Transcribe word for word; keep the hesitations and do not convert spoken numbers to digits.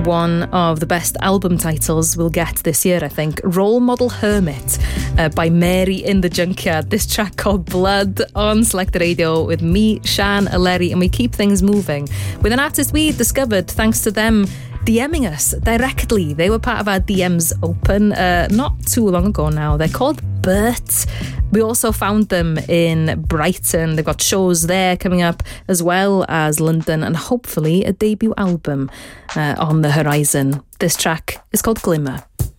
one of the best album titles we'll get this year, I think. Role Model Hermit uh, by Mary in the Junkyard. This track called Blood on Selected Radio with me, Shan Aleri, and we keep things moving with an artist we discovered thanks to them DMing us directly. They were part of our D Ms Open uh, not too long ago now. They're called Bert. We also found them in Brighton. They've got shows there coming up as well as London, and hopefully a debut album uh, on the horizon. This track is called Glimmer.